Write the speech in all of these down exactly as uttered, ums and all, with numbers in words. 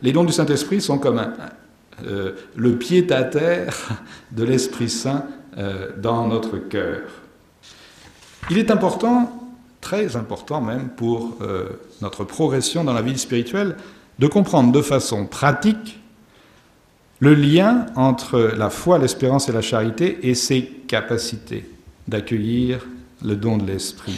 les dons du Saint-Esprit sont comme un, euh, le pied-à-terre de l'Esprit Saint euh, dans notre cœur. Il est important, très important même, pour euh, notre progression dans la vie spirituelle, de comprendre de façon pratique le lien entre la foi, l'espérance et la charité et ses capacités d'accueillir le don de l'Esprit.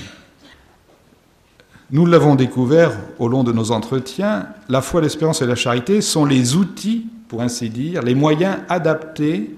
Nous l'avons découvert au long de nos entretiens, la foi, l'espérance et la charité sont les outils, pour ainsi dire, les moyens adaptés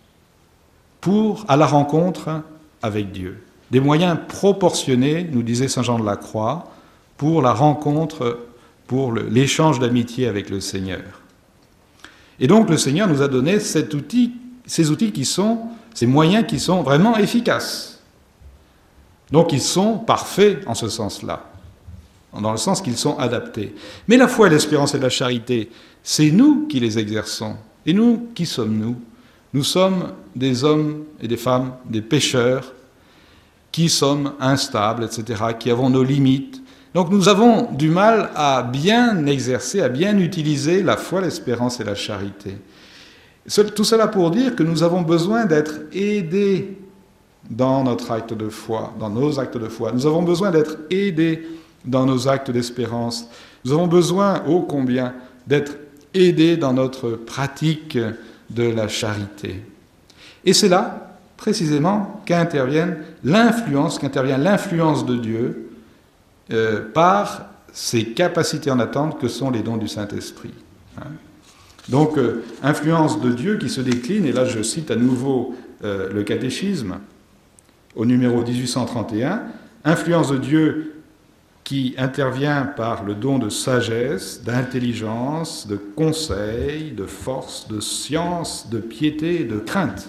pour, à la rencontre avec Dieu. Des moyens proportionnés, nous disait saint Jean de la Croix, pour la rencontre, pour le, l'échange d'amitié avec le Seigneur. Et donc le Seigneur nous a donné cet outil, ces outils qui sont, ces moyens qui sont vraiment efficaces. Donc ils sont parfaits en ce sens-là, dans le sens qu'ils sont adaptés. Mais la foi, l'espérance et la charité, c'est nous qui les exerçons. Et nous, qui sommes-nous ? Nous sommes des hommes et des femmes, des pécheurs, qui sommes instables, et cetera, qui avons nos limites. Donc nous avons du mal à bien exercer, à bien utiliser la foi, l'espérance et la charité. Tout cela pour dire que nous avons besoin d'être aidés dans notre acte de foi, dans nos actes de foi. Nous avons besoin d'être aidés dans nos actes d'espérance. Nous avons besoin, ô combien, d'être aidés dans notre pratique de la charité. Et c'est là, précisément, qu'intervienne l'influence, qu'intervient l'influence de Dieu euh, par ces capacités en attente que sont les dons du Saint-Esprit. Hein. Donc, euh, influence de Dieu qui se décline, et là je cite à nouveau euh, le catéchisme, au numéro dix-huit cent trente et un, influence de Dieu qui intervient par le don de sagesse, d'intelligence, de conseil, de force, de science, de piété, de crainte.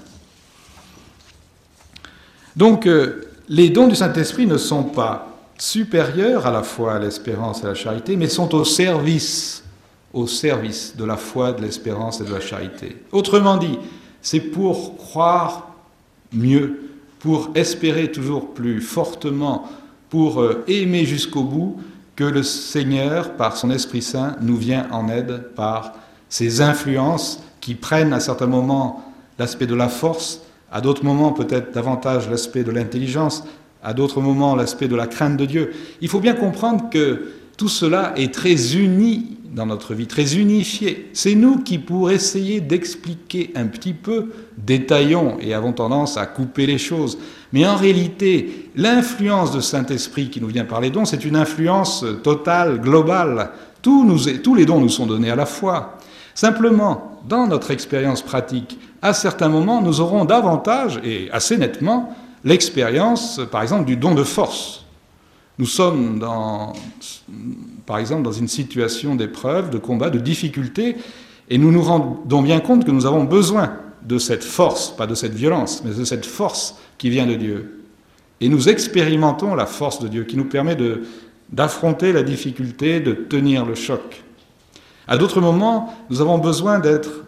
Donc, euh, les dons du Saint-Esprit ne sont pas supérieurs à la foi, à l'espérance et à la charité, mais sont au service, au service de la foi, de l'espérance et de la charité. Autrement dit, c'est pour croire mieux, pour espérer toujours plus fortement, pour euh, aimer jusqu'au bout, que le Seigneur, par son Esprit Saint, nous vient en aide par ses influences qui prennent à certains moments l'aspect de la force, à d'autres moments peut-être davantage l'aspect de l'intelligence, à d'autres moments l'aspect de la crainte de Dieu. Il faut bien comprendre que tout cela est très uni dans notre vie, très unifié. C'est nous qui, pour essayer d'expliquer un petit peu, détaillons et avons tendance à couper les choses. Mais en réalité, l'influence de Saint-Esprit qui nous vient par les dons, c'est une influence totale, globale. Tous, nous, tous les dons nous sont donnés à la fois. Simplement, dans notre expérience pratique, à certains moments, nous aurons davantage, et assez nettement, l'expérience, par exemple, du don de force. Nous sommes, dans, par exemple, dans une situation d'épreuve, de combat, de difficulté, et nous nous rendons bien compte que nous avons besoin de cette force, pas de cette violence, mais de cette force qui vient de Dieu. Et nous expérimentons la force de Dieu qui nous permet de, d'affronter la difficulté, de tenir le choc. À d'autres moments, nous avons besoin d'être,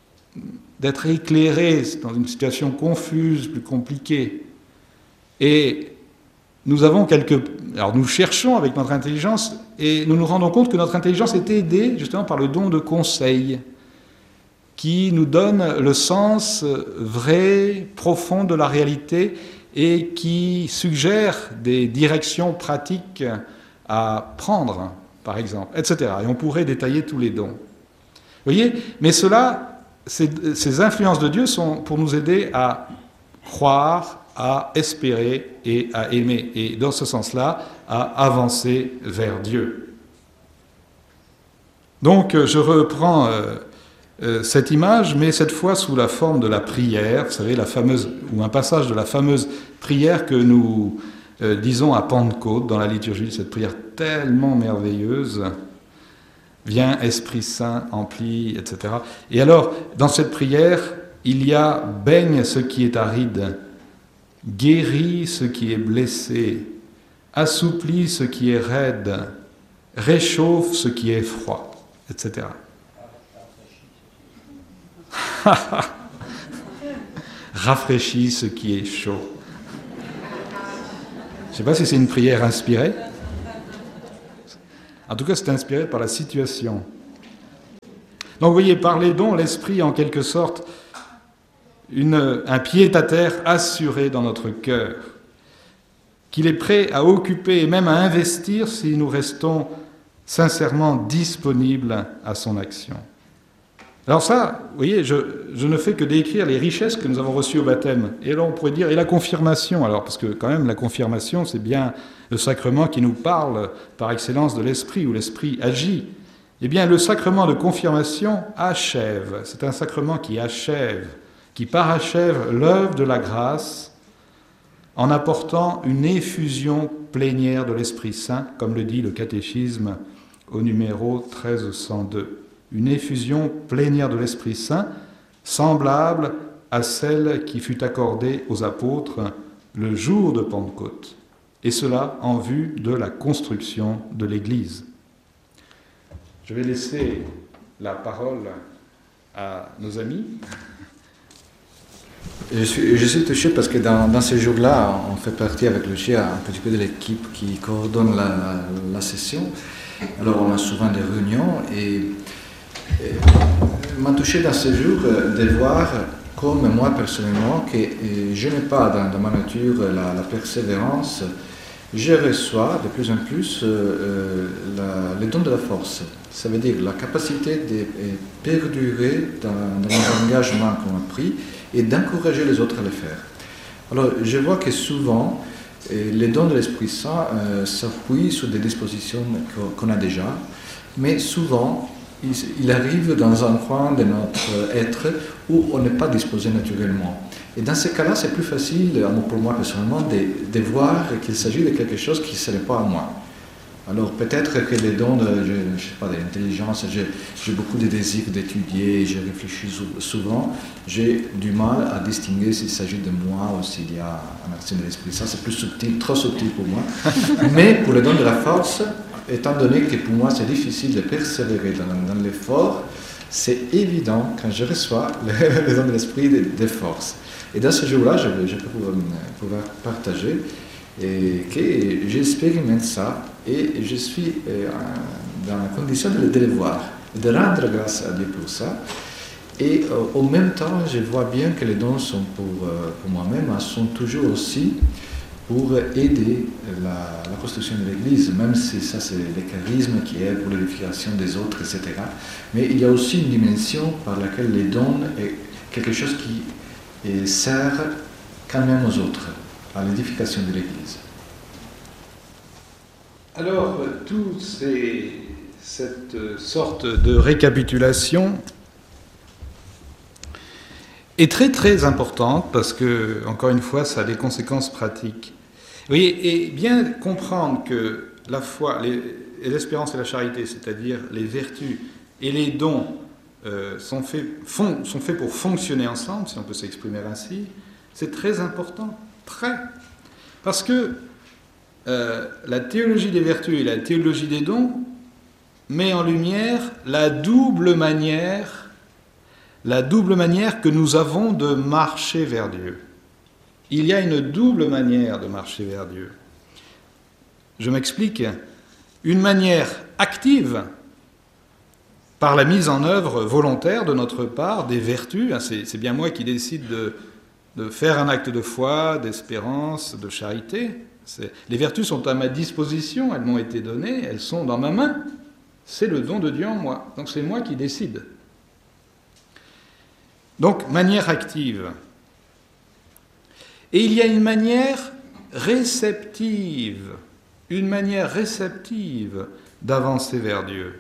d'être éclairés dans une situation confuse, plus compliquée. Et nous avons quelques... Alors nous cherchons avec notre intelligence et nous nous rendons compte que notre intelligence est aidée justement par le don de conseil qui nous donne le sens vrai, profond de la réalité et qui suggère des directions pratiques à prendre, par exemple, et cetera. Et on pourrait détailler tous les dons. Vous voyez ? Mais cela, ces, ces influences de Dieu sont pour nous aider à croire, à espérer et à aimer. Et dans ce sens-là, à avancer vers Dieu. Donc, je reprends euh, euh, cette image, mais cette fois sous la forme de la prière. Vous savez, la fameuse, ou un passage de la fameuse prière que nous euh, disons à Pentecôte, dans la liturgie, cette prière tellement merveilleuse. Viens, Esprit Saint, emplis, et cetera. Et alors, dans cette prière, il y a « baigne ce qui est aride ». Guéris ce qui est blessé, assouplis ce qui est raide, réchauffe ce qui est froid, et cetera. Rafraîchis ce qui est chaud. Je ne sais pas si c'est une prière inspirée. En tout cas, c'est inspiré par la situation. Donc vous voyez, par les dons, l'Esprit, en quelque sorte, une, un pied-à-terre assuré dans notre cœur, qu'il est prêt à occuper et même à investir si nous restons sincèrement disponibles à son action. Alors ça, vous voyez, je, je ne fais que décrire les richesses que nous avons reçues au baptême. Et là, on pourrait dire, et la confirmation, alors, parce que quand même, la confirmation, c'est bien le sacrement qui nous parle par excellence de l'Esprit, où l'Esprit agit. Eh bien, le sacrement de confirmation achève. C'est un sacrement qui achève, qui parachève l'œuvre de la grâce en apportant une effusion plénière de l'Esprit Saint, comme le dit le catéchisme au numéro treize cent deux. Une effusion plénière de l'Esprit Saint, semblable à celle qui fut accordée aux apôtres le jour de Pentecôte, et cela en vue de la construction de l'Église. Je vais laisser la parole à nos amis. Je suis, je suis touché parce que dans, dans ces jours-là, on fait partie avec le chien un petit peu de l'équipe qui coordonne la, la, la session. Alors on a souvent des réunions et il m'a touché dans ces jours de voir, comme moi personnellement, que je n'ai pas dans, dans ma nature la, la persévérance. Je reçois de plus en plus euh, la, le don de la force. Ça veut dire la capacité de perdurer dans, dans les engagements qu'on a pris et d'encourager les autres à le faire. Alors je vois que souvent, les dons de l'Esprit Saint euh, s'appuient sur des dispositions qu'on a déjà, mais souvent, il arrive dans un coin de notre être où on n'est pas disposé naturellement. Et dans ces cas-là, c'est plus facile, pour moi personnellement, de, de voir qu'il s'agit de quelque chose qui ne serait pas à moi. Alors peut-être que les dons de, je, je sais pas, de l'intelligence, j'ai, j'ai beaucoup de désirs d'étudier, je réfléchis souvent, j'ai du mal à distinguer s'il s'agit de moi ou s'il y a un action de l'Esprit. Ça, c'est plus subtil, trop subtil pour moi. Mais pour les dons de la force, étant donné que pour moi c'est difficile de persévérer dans, dans l'effort, c'est évident quand je reçois les dons de l'esprit de, de force. Et dans ce jour-là, je, je peux pouvoir, pouvoir partager et que j'expérimente ça et je suis euh, dans la condition de, de le voir, de rendre grâce à Dieu pour ça. Et euh, en même temps, je vois bien que les dons sont pour, euh, pour moi-même, sont toujours aussi pour aider la, la construction de l'Église, même si ça c'est le charisme qui est pour l'édification des autres, et cetera. Mais il y a aussi une dimension par laquelle les dons est quelque chose qui et sert quand même aux autres, à l'édification de l'Église. Alors, toute cette sorte de récapitulation est très très importante parce que, encore une fois, ça a des conséquences pratiques. Vous voyez, et bien comprendre que la foi, les, l'espérance et la charité, c'est-à-dire les vertus et les dons, Euh, sont, faits, font, sont faits pour fonctionner ensemble, si on peut s'exprimer ainsi, c'est très important, très. Parce que euh, la théologie des vertus et la théologie des dons met en lumière la double manière, la double manière que nous avons de marcher vers Dieu. Il y a une double manière de marcher vers Dieu. Je m'explique. Une manière active, par la mise en œuvre volontaire de notre part des vertus. C'est, c'est bien moi qui décide de, de faire un acte de foi, d'espérance, de charité. C'est, les vertus sont à ma disposition, elles m'ont été données, elles sont dans ma main. C'est le don de Dieu en moi. Donc c'est moi qui décide. Donc, manière active. Et il y a une manière réceptive, une manière réceptive d'avancer vers Dieu.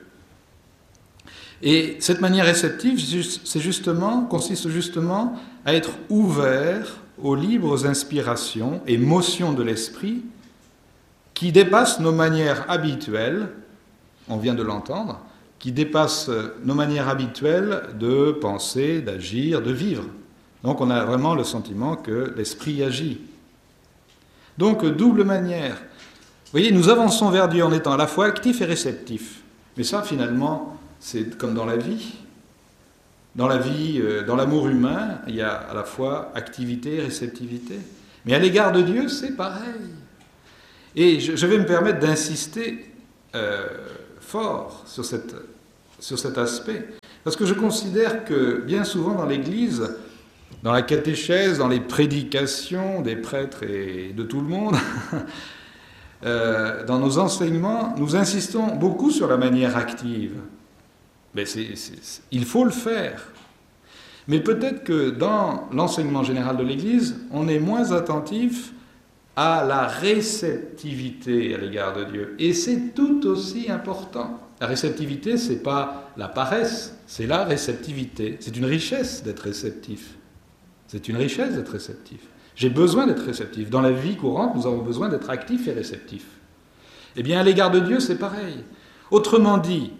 Et cette manière réceptive, c'est justement, consiste justement à être ouvert aux libres inspirations et motions de l'esprit qui dépassent nos manières habituelles, on vient de l'entendre, qui dépassent nos manières habituelles de penser, d'agir, de vivre. Donc on a vraiment le sentiment que l'esprit agit. Donc double manière. Vous voyez, nous avançons vers Dieu en étant à la fois actifs et réceptifs. Mais ça, finalement, c'est comme dans la vie. Dans la vie, euh, dans l'amour humain, il y a à la fois activité et réceptivité. Mais à l'égard de Dieu, c'est pareil. Et je, je vais me permettre d'insister euh, fort sur, cette, sur cet aspect. Parce que je considère que bien souvent dans l'Église, dans la catéchèse, dans les prédications des prêtres et de tout le monde, euh, dans nos enseignements, nous insistons beaucoup sur la manière active. Mais c'est, c'est, c'est, il faut le faire. Mais peut-être que dans l'enseignement général de l'Église, on est moins attentif à la réceptivité à l'égard de Dieu. Et c'est tout aussi important. La réceptivité, ce n'est pas la paresse, c'est la réceptivité. C'est une richesse d'être réceptif. C'est une richesse d'être réceptif. J'ai besoin d'être réceptif. Dans la vie courante, nous avons besoin d'être actifs et réceptifs. Eh bien, à l'égard de Dieu, c'est pareil. Autrement dit,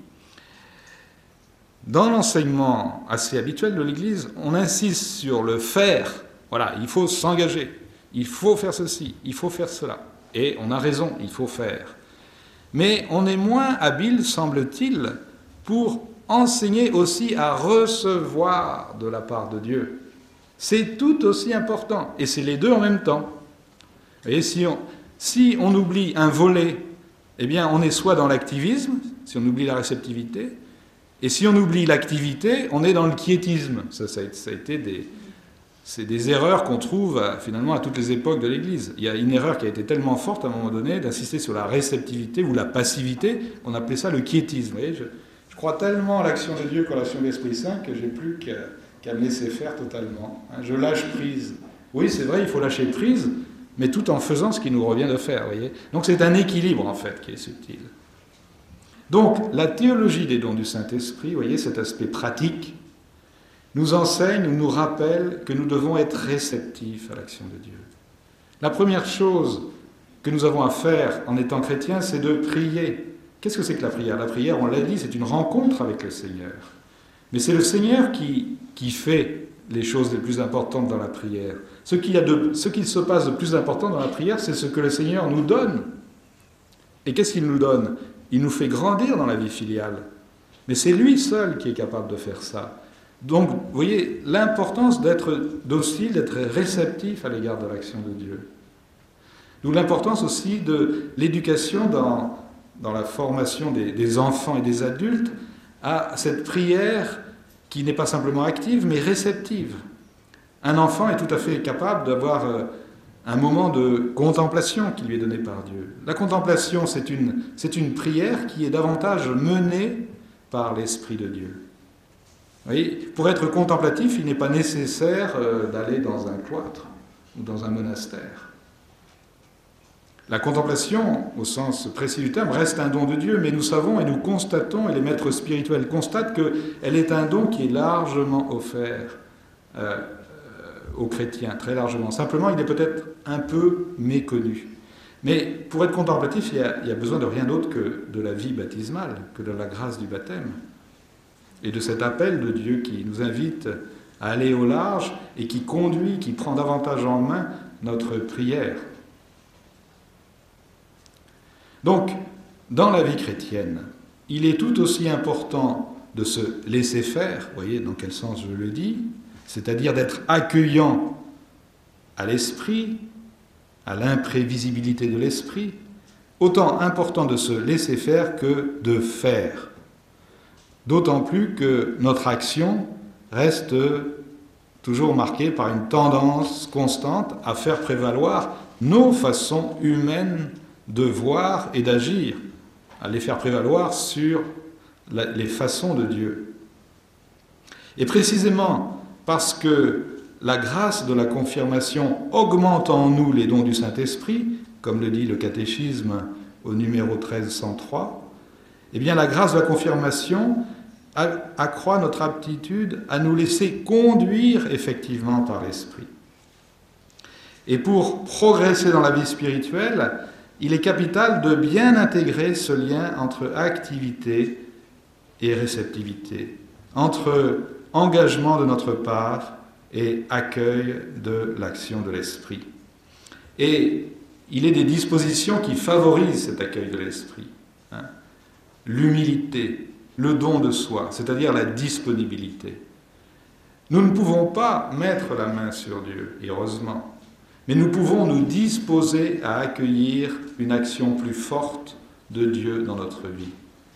dans l'enseignement assez habituel de l'Église, on insiste sur le faire. Voilà, il faut s'engager. Il faut faire ceci, il faut faire cela. Et on a raison, il faut faire. Mais on est moins habile, semble-t-il, pour enseigner aussi à recevoir de la part de Dieu. C'est tout aussi important, et c'est les deux en même temps. Et si on, si on oublie un volet, eh bien on est soit dans l'activisme, si on oublie la réceptivité, et si on oublie l'activité, on est dans le quiétisme. Ça, ça, a, ça a été des... C'est des erreurs qu'on trouve finalement à toutes les époques de l'Église. Il y a une erreur qui a été tellement forte à un moment donné d'insister sur la réceptivité ou la passivité, qu'on appelait ça le quiétisme. Vous voyez, je, je crois tellement à l'action de Dieu qu'à l'action de l'Esprit Saint que j'ai plus qu'à, qu'à me laisser faire totalement. Je lâche prise. Oui, c'est vrai, il faut lâcher prise, mais tout en faisant ce qu'il nous revient de faire. Vous voyez. Donc c'est un équilibre en fait qui est subtil. Donc la théologie des dons du Saint-Esprit, vous voyez, cet aspect pratique, nous enseigne, nous rappelle que nous devons être réceptifs à l'action de Dieu. La première chose que nous avons à faire en étant chrétiens, c'est de prier. Qu'est-ce que c'est que la prière ? La prière, on l'a dit, c'est une rencontre avec le Seigneur. Mais c'est le Seigneur qui, qui fait les choses les plus importantes dans la prière. Ce qu'il y a de, ce qu'il se passe de plus important dans la prière, c'est ce que le Seigneur nous donne. Et qu'est-ce qu'il nous donne ? Il nous fait grandir dans la vie filiale. Mais c'est lui seul qui est capable de faire ça. Donc, vous voyez, l'importance d'être docile, d'être réceptif à l'égard de l'action de Dieu. D'où l'importance aussi de l'éducation dans, dans la formation des, des enfants et des adultes à cette prière qui n'est pas simplement active, mais réceptive. Un enfant est tout à fait capable d'avoir un moment de contemplation qui lui est donné par Dieu. La contemplation, c'est une, c'est une prière qui est davantage menée par l'Esprit de Dieu. Vous voyez, pour être contemplatif, il n'est pas nécessaire euh, d'aller dans un cloître ou dans un monastère. La contemplation, au sens précis du terme, reste un don de Dieu, mais nous savons et nous constatons, et les maîtres spirituels constatent, qu'elle est un don qui est largement offert euh, aux chrétiens, très largement. Simplement, il est peut-être un peu méconnu. Mais pour être contemplatif, il y a, il y a besoin de rien d'autre que de la vie baptismale, que de la grâce du baptême. Et de cet appel de Dieu qui nous invite à aller au large et qui conduit, qui prend davantage en main notre prière. Donc, dans la vie chrétienne, il est tout aussi important de se laisser faire, vous voyez dans quel sens je le dis, c'est-à-dire d'être accueillant à l'esprit, à l'imprévisibilité de l'esprit, autant important de se laisser faire que de faire. D'autant plus que notre action reste toujours marquée par une tendance constante à faire prévaloir nos façons humaines de voir et d'agir, à les faire prévaloir sur la, les façons de Dieu. Et précisément parce que la grâce de la confirmation augmente en nous les dons du Saint-Esprit, comme le dit le catéchisme au numéro treize cent trois, eh bien la grâce de la confirmation accroît notre aptitude à nous laisser conduire effectivement par l'Esprit. Et pour progresser dans la vie spirituelle, il est capital de bien intégrer ce lien entre activité et réceptivité, entre engagement de notre part et accueil de l'action de l'Esprit. Et il est des dispositions qui favorisent cet accueil de l'Esprit. Hein. L'humilité, le don de soi, c'est-à-dire la disponibilité. Nous ne pouvons pas mettre la main sur Dieu, et heureusement, mais nous pouvons nous disposer à accueillir une action plus forte de Dieu dans notre vie,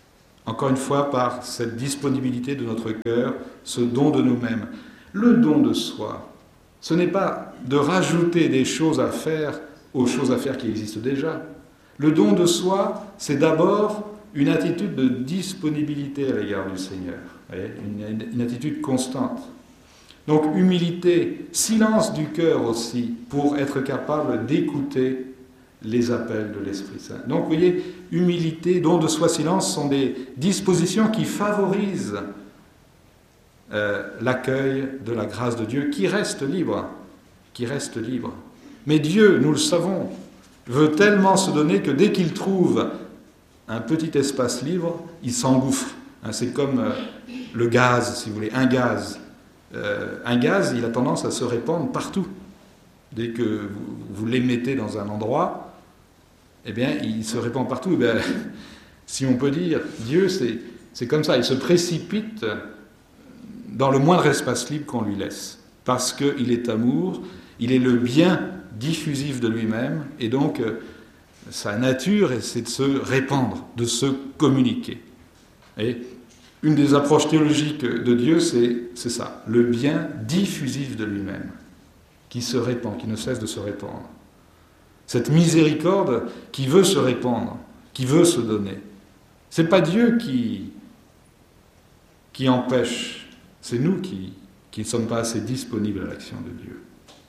encore une fois, par cette disponibilité de notre cœur, ce don de nous-mêmes. Le don de soi, ce n'est pas de rajouter des choses à faire aux choses à faire qui existent déjà. Le don de soi, c'est d'abord une attitude de disponibilité à l'égard du Seigneur, une, une attitude constante. Donc humilité, silence du cœur aussi, pour être capable d'écouter les appels de l'Esprit Saint. Donc vous voyez, humilité, don de soi, silence sont des dispositions qui favorisent euh, l'accueil de la grâce de Dieu, qui reste libre, qui reste libre. Mais Dieu, nous le savons, veut tellement se donner que dès qu'il trouve un petit espace libre, il s'engouffre. Hein, c'est comme euh, le gaz, si vous voulez, un gaz. Euh, un gaz, il a tendance à se répandre partout. Dès que vous, vous l'émettez dans un endroit, eh bien, il se répand partout. Eh bien, si on peut dire, Dieu, c'est, c'est comme ça, il se précipite dans le moindre espace libre qu'on lui laisse. Parce qu'il est amour, il est le bien diffusif de lui-même, et donc euh, sa nature, c'est de se répandre, de se communiquer. Et une des approches théologiques de Dieu, c'est, c'est ça, le bien diffusif de lui-même, qui se répand, qui ne cesse de se répandre. Cette miséricorde qui veut se répandre, qui veut se donner. Ce n'est pas Dieu qui, qui empêche, c'est nous qui, qui ne sommes pas assez disponibles à l'action de Dieu.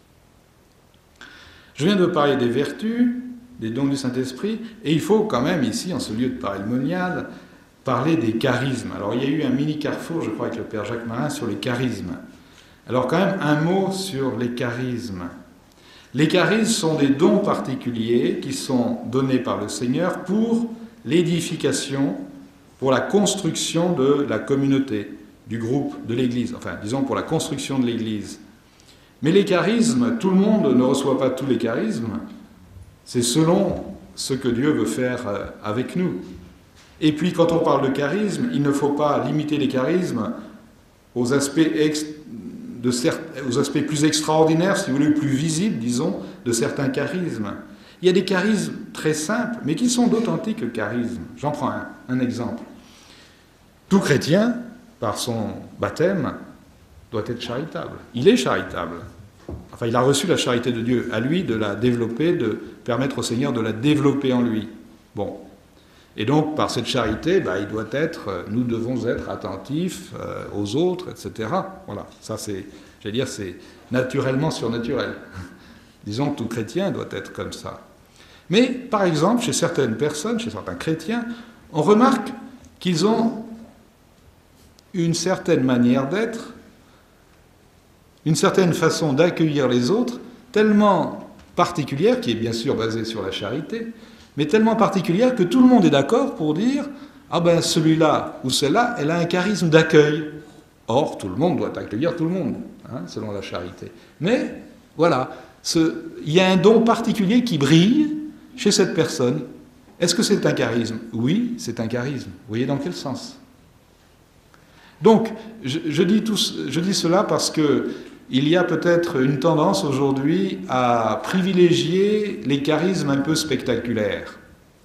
Je viens de parler des vertus, des dons du Saint-Esprit, et il faut quand même ici, en ce lieu de parlémonial, parler des charismes. Alors il y a eu un mini carrefour, je crois, avec le Père Jacques Marin sur les charismes. Alors quand même un mot sur les charismes. Les charismes sont des dons particuliers qui sont donnés par le Seigneur pour l'édification, pour la construction de la communauté, du groupe, de l'Église, enfin disons pour la construction de l'Église. Mais les charismes, tout le monde ne reçoit pas tous les charismes, c'est selon ce que Dieu veut faire avec nous. Et puis quand on parle de charisme, il ne faut pas limiter les charismes aux aspects, ex- de cer- aux aspects plus extraordinaires, si vous voulez, plus visibles, disons, de certains charismes. Il y a des charismes très simples, mais qui sont d'authentiques charismes. J'en prends un, un exemple. Tout chrétien, par son baptême, doit être charitable. Il est charitable. Enfin, il a reçu la charité de Dieu. À lui de la développer, de permettre au Seigneur de la développer en lui. Bon. Et donc, par cette charité, bah, il doit être, nous devons être attentifs euh, aux autres, et cetera. Voilà. Ça, c'est, j'allais dire, c'est naturellement surnaturel. Disons que tout chrétien doit être comme ça. Mais, par exemple, chez certaines personnes, chez certains chrétiens, on remarque qu'ils ont une certaine manière d'être, une certaine façon d'accueillir les autres, tellement particulière, qui est bien sûr basée sur la charité, mais tellement particulière que tout le monde est d'accord pour dire « Ah ben celui-là ou celle-là, elle a un charisme d'accueil. » Or, tout le monde doit accueillir tout le monde, hein, selon la charité. Mais, voilà, ce, il y a un don particulier qui brille chez cette personne. Est-ce que c'est un charisme ? Oui, c'est un charisme. Vous voyez dans quel sens ? Donc, je, je, dis tout, je dis cela parce que il y a peut-être une tendance aujourd'hui à privilégier les charismes un peu spectaculaires.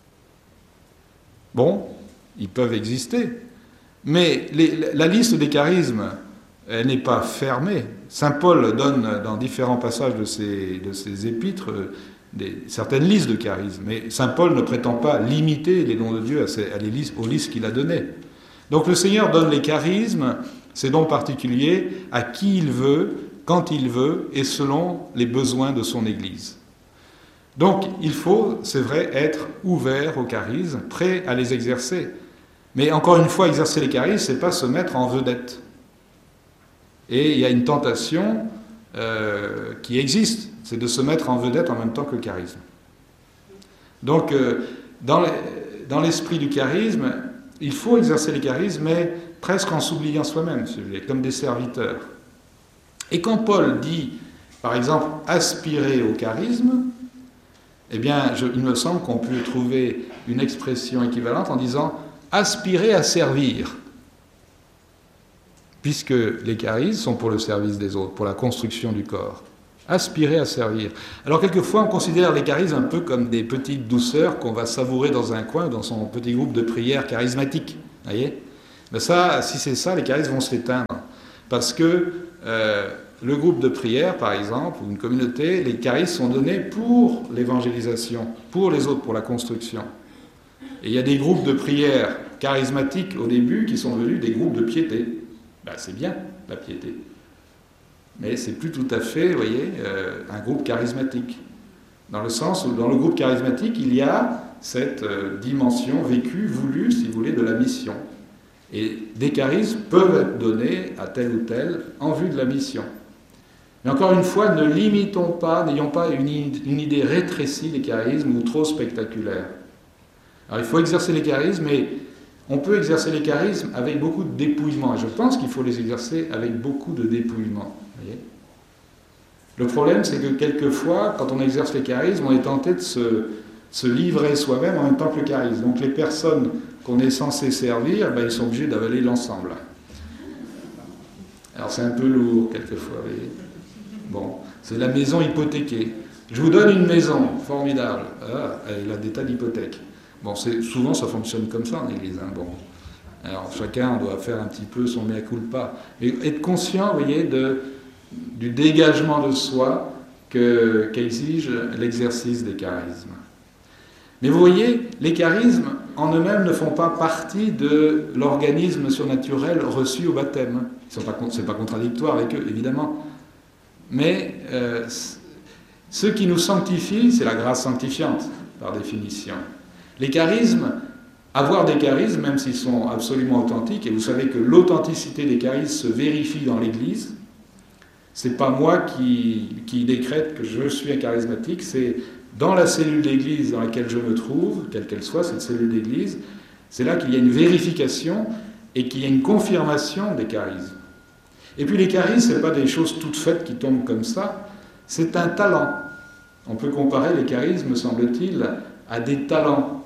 Bon, ils peuvent exister, mais les, la liste des charismes, elle n'est pas fermée. Saint Paul donne dans différents passages de ses, de ses épîtres des, certaines listes de charismes, mais Saint Paul ne prétend pas limiter les dons de Dieu à, ces, à les listes, aux listes qu'il a données. Donc le Seigneur donne les charismes, ces dons particuliers, à qui il veut, quand il veut, et selon les besoins de son Église. Donc il faut, c'est vrai, être ouvert aux charismes, prêt à les exercer. Mais encore une fois, exercer les charismes, c'est pas se mettre en vedette. Et il y a une tentation euh, qui existe, c'est de se mettre en vedette en même temps que le charisme. Donc euh, dans, les, dans l'esprit du charisme, il faut exercer les charismes, mais presque en s'oubliant soi-même, si vous voulez, comme des serviteurs. Et quand Paul dit, par exemple, aspirer au charisme, eh bien, je, il me semble qu'on peut trouver une expression équivalente en disant aspirer à servir, puisque les charismes sont pour le service des autres, pour la construction du corps. Aspirer à servir. Alors, quelquefois, on considère les charismes un peu comme des petites douceurs qu'on va savourer dans un coin, dans son petit groupe de prière charismatique. Voyez ? Mais ça, si c'est ça, les charismes vont s'éteindre. Parce que euh, le groupe de prière, par exemple, ou une communauté, les charismes sont donnés pour l'évangélisation, pour les autres, pour la construction. Et il y a des groupes de prière charismatiques au début qui sont devenus des groupes de piété. Ben, c'est bien, la piété. Mais c'est plus tout à fait, vous voyez, euh, un groupe charismatique. Dans le sens où, dans le groupe charismatique, il y a cette euh, dimension vécue, voulue, si vous voulez, de la mission. Et des charismes peuvent être donnés à tel ou tel en vue de la mission. Mais encore une fois, ne limitons pas, n'ayons pas une, une idée rétrécie des charismes ou trop spectaculaire. Alors il faut exercer les charismes, mais on peut exercer les charismes avec beaucoup de dépouillement. Et je pense qu'il faut les exercer avec beaucoup de dépouillement. Voyez ? Le problème, c'est que quelquefois, quand on exerce les charismes, on est tenté de se, se livrer soi-même en même temps que le charisme. Donc les personnes qu'on est censé servir, ben, ils sont obligés d'avaler l'ensemble. Alors c'est un peu lourd quelquefois, vous voyez. Bon, c'est la maison hypothéquée. Je vous donne une maison, formidable. Ah, elle a des tas d'hypothèques. Bon, c'est, souvent ça fonctionne comme ça en Église. Hein, bon. Alors chacun doit faire un petit peu son mea culpa. Et être conscient, vous voyez, de, du dégagement de soi que, qu'exige l'exercice des charismes. Mais vous voyez, les charismes en eux-mêmes ne font pas partie de l'organisme surnaturel reçu au baptême. Ce n'est pas, pas contradictoire avec eux, évidemment. Mais euh, ce qui nous sanctifie, c'est la grâce sanctifiante, par définition. Les charismes, avoir des charismes, même s'ils sont absolument authentiques, et vous savez que l'authenticité des charismes se vérifie dans l'Église, c'est pas moi qui, qui décrète que je suis un charismatique, c'est dans la cellule d'église dans laquelle je me trouve, quelle qu'elle soit, cette cellule d'église, c'est là qu'il y a une vérification et qu'il y a une confirmation des charismes. Et puis les charismes, ce n'est pas des choses toutes faites qui tombent comme ça, c'est un talent. On peut comparer les charismes, me semble-t-il, à des talents.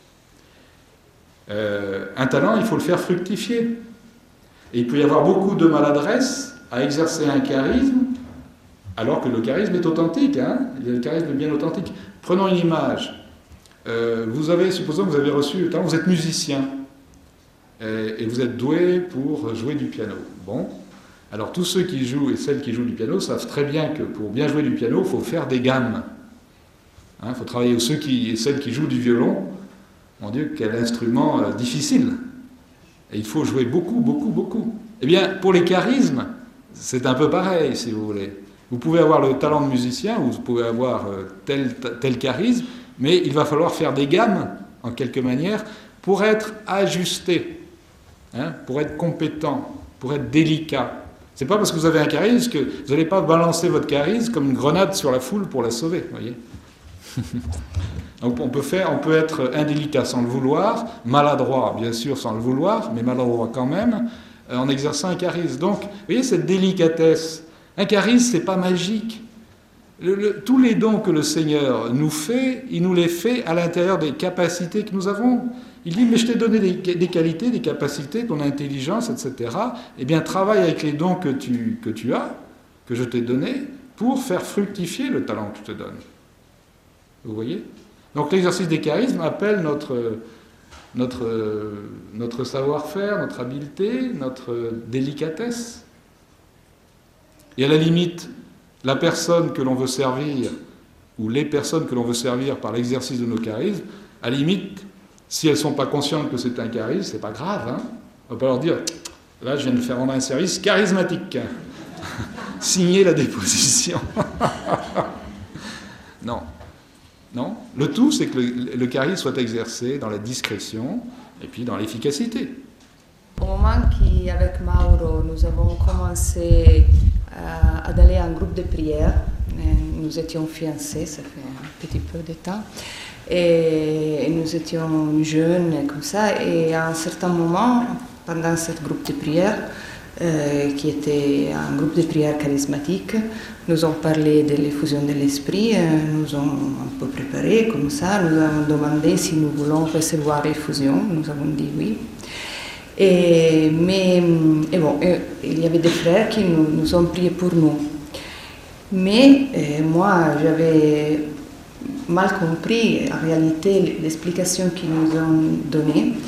Euh, un talent, il faut le faire fructifier. Et il peut y avoir beaucoup de maladresse à exercer un charisme, alors que le charisme est authentique, hein, le charisme est bien authentique. Prenons une image. Euh, vous avez, supposons que vous avez reçu, vous êtes musicien, et, et vous êtes doué pour jouer du piano. Bon, alors tous ceux qui jouent et celles qui jouent du piano savent très bien que pour bien jouer du piano, il faut faire des gammes. Il hein, faut travailler. Ceux qui, et celles qui jouent du violon, mon Dieu, quel instrument euh, difficile. Et il faut jouer beaucoup, beaucoup, beaucoup. Eh bien, pour les charismes, c'est un peu pareil, si vous voulez. Vous pouvez avoir le talent de musicien, ou vous pouvez avoir tel, tel charisme, mais il va falloir faire des gammes, en quelque manière, pour être ajusté, hein, pour être compétent, pour être délicat. C'est pas parce que vous avez un charisme que vous n'allez pas balancer votre charisme comme une grenade sur la foule pour la sauver, voyez. Donc on peut faire, on peut être indélicat sans le vouloir, maladroit bien sûr sans le vouloir, mais maladroit quand même, en exerçant un charisme. Donc, vous voyez cette délicatesse. Un charisme, ce n'est pas magique. Le, le, tous les dons que le Seigneur nous fait, il nous les fait à l'intérieur des capacités que nous avons. Il dit, mais je t'ai donné des, des qualités, des capacités, ton intelligence, et cetera. Eh bien, travaille avec les dons que tu, que tu as, que je t'ai donnés, pour faire fructifier le talent que je te donne. Vous voyez ? Donc l'exercice des charismes appelle notre, notre, notre savoir-faire, notre habileté, notre délicatesse. Et à la limite, la personne que l'on veut servir, ou les personnes que l'on veut servir par l'exercice de nos charismes, à la limite, si elles ne sont pas conscientes que c'est un charisme, c'est pas grave. Hein, on ne va pas leur dire, là je viens de faire rendre un service charismatique. Signer la déposition. Non. Non. Le tout, c'est que le, le charisme soit exercé dans la discrétion et puis dans l'efficacité. Au moment qu'avec Mauro, nous avons commencé à, à aller à un groupe de prière, nous étions fiancés, ça fait un petit peu de temps, et nous étions jeunes comme ça, et à un certain moment, pendant ce groupe de prière, euh, qui était un groupe de prière charismatique, nous avons parlé de l'effusion de l'esprit, euh, nous avons un peu préparé comme ça, nous avons demandé si nous voulons recevoir l'effusion, nous avons dit oui. Et, mais et bon, il y avait des frères qui nous, nous ont prié pour nous. Mais euh, moi, j'avais mal compris en réalité l'explication qu'ils nous ont donnée.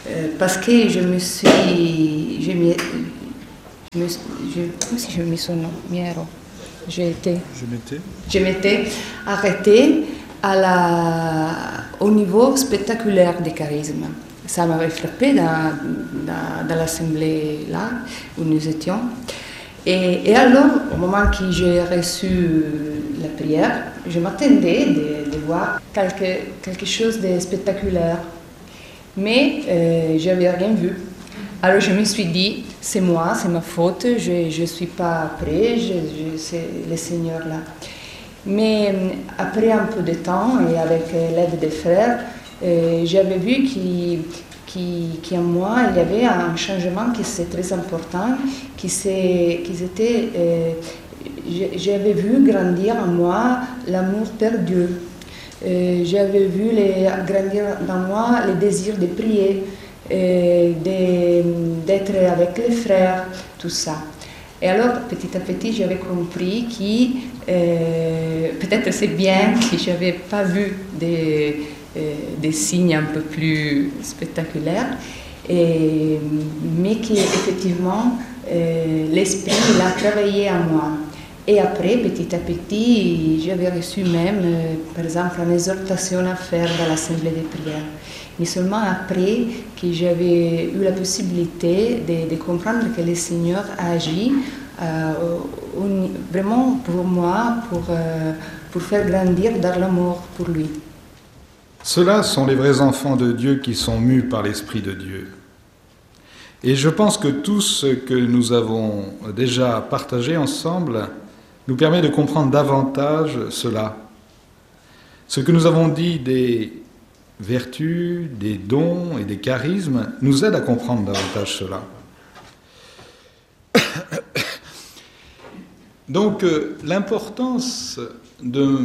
euh, parce que je me suis, je me, je me, je, come si je mi sono, mi ero, j'ai été, Je m'étais. je m'étais arrêtée à la, au niveau spectaculaire des charismes. Ça m'avait frappé dans, dans, dans l'assemblée là où nous étions. Et, et alors, au moment que j'ai reçu la prière, je m'attendais de, de voir quelque, quelque chose de spectaculaire. Mais euh, je n'avais rien vu. Alors je me suis dit, c'est moi, c'est ma faute, je ne suis pas prêt, je, je, c'est le Seigneur là. Mais après un peu de temps et avec l'aide des frères, euh, j'avais vu qu'il, qu'il, qu'en moi, il y avait un changement qui c'est très important, qui, c'est, qui était, euh, j'avais vu grandir en moi l'amour pour Dieu. Euh, j'avais vu les, grandir dans moi le désir de prier, euh, de, d'être avec les frères, tout ça. Et alors, petit à petit, j'avais compris que euh, peut-être c'est bien que je n'avais pas vu des, euh, des signes un peu plus spectaculaires, et, mais qu'effectivement, euh, l'Esprit l'a travaillé en moi. Et après, petit à petit, j'avais reçu même, euh, par exemple, une exhortation à faire dans l'assemblée des prières. Mais seulement après que j'avais eu la possibilité de, de comprendre que le Seigneur a agi euh, on, vraiment pour moi, pour, euh, pour faire grandir dans l'amour pour lui. Ceux-là sont les vrais enfants de Dieu qui sont mus par l'Esprit de Dieu. Et je pense que tout ce que nous avons déjà partagé ensemble nous permet de comprendre davantage cela. Ce que nous avons dit des vertus, des dons et des charismes nous aide à comprendre davantage cela. Donc, euh, l'importance de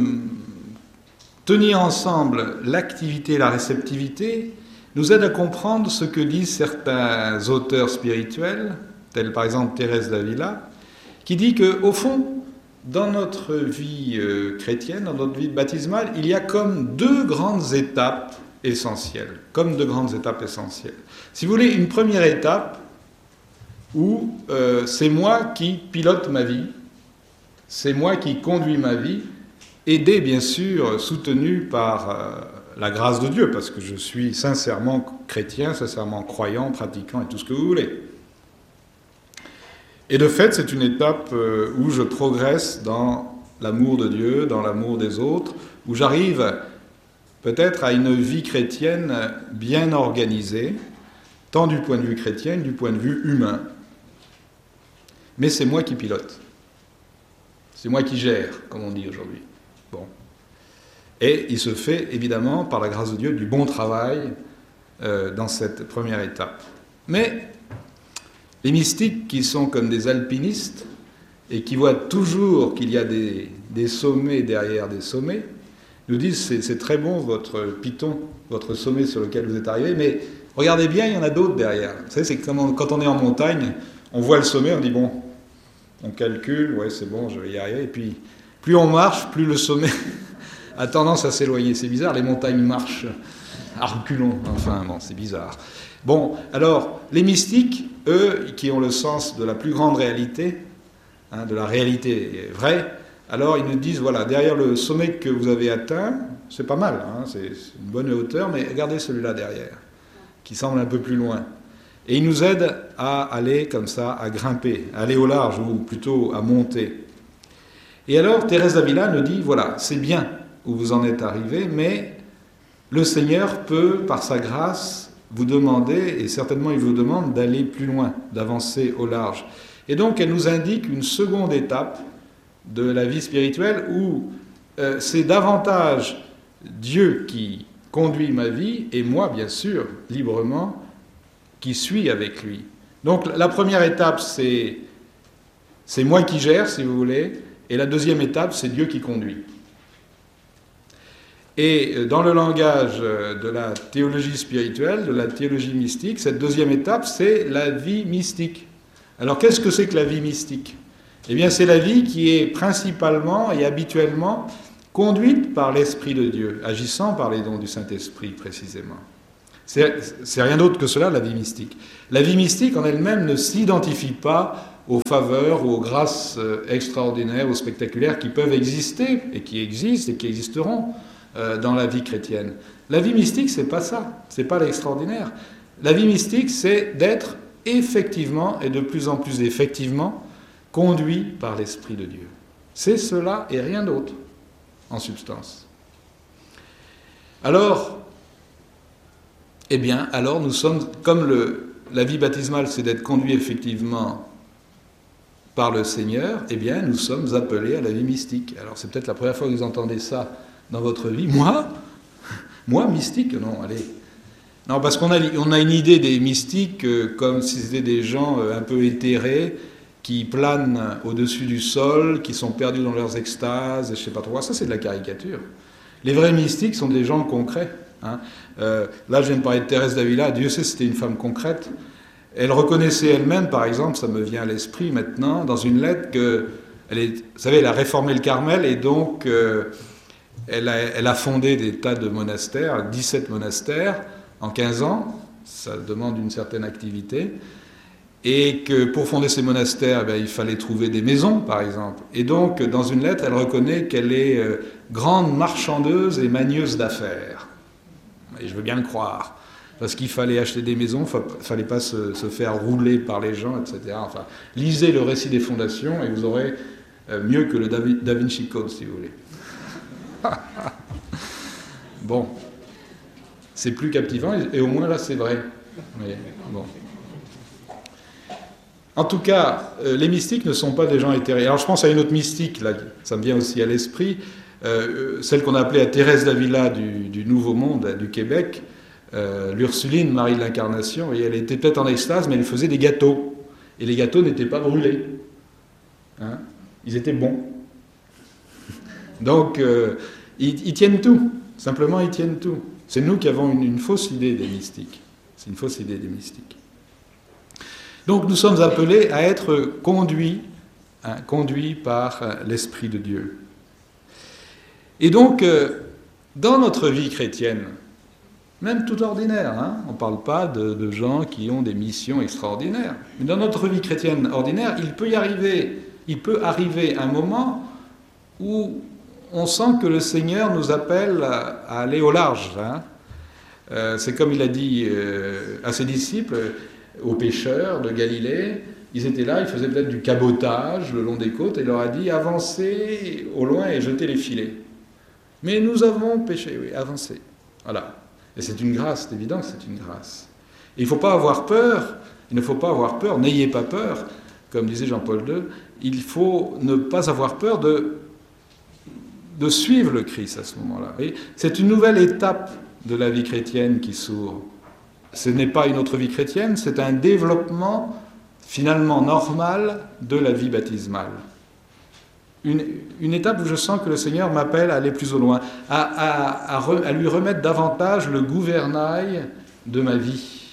tenir ensemble l'activité et la réceptivité nous aide à comprendre ce que disent certains auteurs spirituels, tels par exemple Thérèse d'Avila, qui dit qu'au fond, dans notre vie euh, chrétienne, dans notre vie baptismale, il y a comme deux grandes étapes essentielles, comme deux grandes étapes essentielles. Si vous voulez, une première étape où euh, c'est moi qui pilote ma vie, c'est moi qui conduis ma vie, aidé bien sûr, soutenu par euh, la grâce de Dieu, parce que je suis sincèrement chrétien, sincèrement croyant, pratiquant et tout ce que vous voulez. Et de fait, c'est une étape où je progresse dans l'amour de Dieu, dans l'amour des autres, où j'arrive peut-être à une vie chrétienne bien organisée, tant du point de vue chrétien que du point de vue humain. Mais c'est moi qui pilote. C'est moi qui gère, comme on dit aujourd'hui. Bon. Et il se fait, évidemment, par la grâce de Dieu, du bon travail euh, dans cette première étape. Mais les mystiques qui sont comme des alpinistes et qui voient toujours qu'il y a des, des sommets derrière des sommets, nous disent c'est, c'est très bon votre piton, votre sommet sur lequel vous êtes arrivé, mais regardez bien, il y en a d'autres derrière. Vous savez, c'est comme on, quand on est en montagne, on voit le sommet, on dit bon, on calcule, ouais c'est bon, je vais y arriver, et puis plus on marche, plus le sommet a tendance à s'éloigner. C'est bizarre, les montagnes marchent à reculons, enfin bon, c'est bizarre. Bon, alors, les mystiques, eux, qui ont le sens de la plus grande réalité, hein, de la réalité vraie, alors ils nous disent, voilà, derrière le sommet que vous avez atteint, c'est pas mal, hein, c'est, c'est une bonne hauteur, mais regardez celui-là derrière, qui semble un peu plus loin. Et ils nous aident à aller comme ça, à grimper, à aller au large, ou plutôt à monter. Et alors, Thérèse d'Avila nous dit, voilà, c'est bien où vous en êtes arrivé, mais le Seigneur peut, par sa grâce, vous demander, et certainement il vous demande, d'aller plus loin, d'avancer au large. Et donc elle nous indique une seconde étape de la vie spirituelle où euh, c'est davantage Dieu qui conduit ma vie, et moi, bien sûr, librement, qui suis avec lui. Donc la première étape, c'est, c'est moi qui gère, si vous voulez, et la deuxième étape, c'est Dieu qui conduit. Et dans le langage de la théologie spirituelle, de la théologie mystique, cette deuxième étape, c'est la vie mystique. Alors qu'est-ce que c'est que la vie mystique ? Eh bien, c'est la vie qui est principalement et habituellement conduite par l'Esprit de Dieu, agissant par les dons du Saint-Esprit précisément. C'est rien d'autre que cela, la vie mystique. La vie mystique en elle-même ne s'identifie pas aux faveurs ou aux grâces extraordinaires ou spectaculaires qui peuvent exister, et qui existent et qui existeront euh, dans la vie chrétienne. La vie mystique, c'est pas ça, c'est pas l'extraordinaire. La vie mystique, c'est d'être effectivement, et de plus en plus effectivement, conduit par l'Esprit de Dieu. C'est cela et rien d'autre, en substance. Alors, eh bien, alors nous sommes, comme le, la vie baptismale, c'est d'être conduit effectivement par le Seigneur, eh bien, nous sommes appelés à la vie mystique. Alors, c'est peut-être la première fois que vous entendez ça dans votre vie. Moi Moi, mystique? Non, allez. Non, parce qu'on a, on a une idée des mystiques euh, comme si c'était des gens euh, un peu éthérés, qui planent au-dessus du sol, qui sont perdus dans leurs extases, je ne sais pas trop. Ça, c'est de la caricature. Les vrais mystiques sont des gens concrets. Hein. Euh, là, je viens de parler de Thérèse d'Avila. Dieu sait, c'était une femme concrète. Elle reconnaissait elle-même, par exemple, ça me vient à l'esprit maintenant, dans une lettre que, elle est, vous savez, elle a réformé le Carmel et donc euh, elle, a, elle a fondé des tas de monastères, dix-sept monastères en quinze ans. Ça demande une certaine activité. Et que pour fonder ces monastères, eh bien, il fallait trouver des maisons, par exemple. Et donc, dans une lettre, elle reconnaît qu'elle est euh, grande marchandeuse et manieuse d'affaires. Et je veux bien le croire. Parce qu'il fallait acheter des maisons, il ne fallait pas se, se faire rouler par les gens, et cetera. Enfin, lisez le récit des fondations et vous aurez euh, mieux que le Da Vinci Code, si vous voulez. Bon. C'est plus captivant, et, et au moins là, c'est vrai. Mais bon. En tout cas, euh, les mystiques ne sont pas des gens éthérés. Alors je pense à une autre mystique, là, ça me vient aussi à l'esprit, euh, celle qu'on appelait à Thérèse d'Avila du, du Nouveau Monde, du Québec, euh, l'Ursuline, Marie de l'Incarnation, et elle était peut-être en extase, mais elle faisait des gâteaux. Et les gâteaux n'étaient pas brûlés. Hein, ils étaient bons. Donc, euh, ils, ils tiennent tout. Simplement, ils tiennent tout. C'est nous qui avons une, une fausse idée des mystiques. C'est une fausse idée des mystiques. Donc nous sommes appelés à être conduits, hein, conduits par euh, l'Esprit de Dieu. Et donc, euh, dans notre vie chrétienne, même tout ordinaire, hein, on ne parle pas de, de gens qui ont des missions extraordinaires, mais dans notre vie chrétienne ordinaire, il peut y arriver, il peut arriver un moment où on sent que le Seigneur nous appelle à, à aller au large. Hein. Euh, c'est comme il a dit euh, à ses disciples, aux pêcheurs de Galilée, ils étaient là, ils faisaient peut-être du cabotage le long des côtes, et il leur a dit « avancez au loin et jetez les filets ». Mais nous avons péché, oui, avancez. Voilà. Et c'est une grâce, c'est évident que c'est une grâce. Et il ne faut pas avoir peur, il ne faut pas avoir peur, n'ayez pas peur, comme disait Jean-Paul deux, il faut ne pas avoir peur de, de suivre le Christ à ce moment-là. C'est une nouvelle étape de la vie chrétienne qui s'ouvre. Ce n'est pas une autre vie chrétienne, c'est un développement finalement normal de la vie baptismale. Une, une étape où je sens que le Seigneur m'appelle à aller plus au loin, à, à, à, re, à lui remettre davantage le gouvernail de ma vie.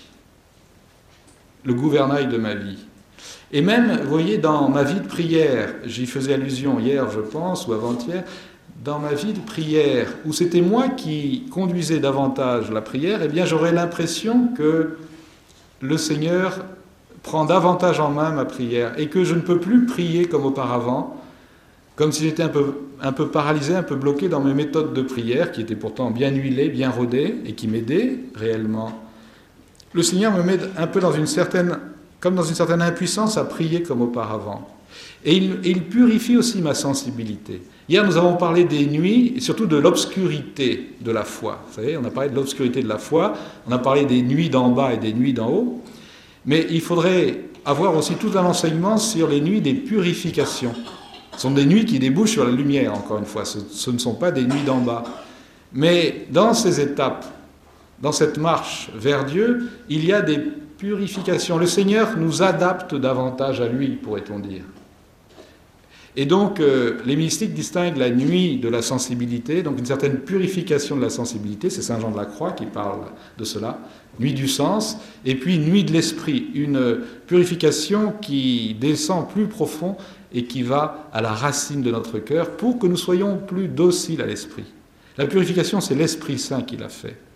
Le gouvernail de ma vie. Et même, vous voyez, dans ma vie de prière, j'y faisais allusion hier, je pense, ou avant-hier, dans ma vie de prière, où c'était moi qui conduisais davantage la prière, eh bien j'aurais l'impression que le Seigneur prend davantage en main ma prière et que je ne peux plus prier comme auparavant, comme si j'étais un peu, un peu paralysé, un peu bloqué dans mes méthodes de prière, qui étaient pourtant bien huilées, bien rodées, et qui m'aidaient réellement. Le Seigneur me met un peu dans une certaine, comme dans une certaine impuissance à prier comme auparavant. Et il, et il purifie aussi ma sensibilité. Hier, nous avons parlé des nuits, et surtout de l'obscurité de la foi. Vous savez, on a parlé de l'obscurité de la foi, on a parlé des nuits d'en bas et des nuits d'en haut, mais il faudrait avoir aussi tout un enseignement sur les nuits des purifications. Ce sont des nuits qui débouchent sur la lumière, encore une fois, ce, ce ne sont pas des nuits d'en bas. Mais dans ces étapes, dans cette marche vers Dieu, il y a des purifications. Le Seigneur nous adapte davantage à lui, pourrait-on dire. Et donc, euh, les mystiques distinguent la nuit de la sensibilité, donc une certaine purification de la sensibilité, c'est Saint Jean de la Croix qui parle de cela, nuit du sens, et puis nuit de l'esprit, une purification qui descend plus profond et qui va à la racine de notre cœur pour que nous soyons plus dociles à l'esprit. La purification, c'est l'Esprit Saint qui l'a fait.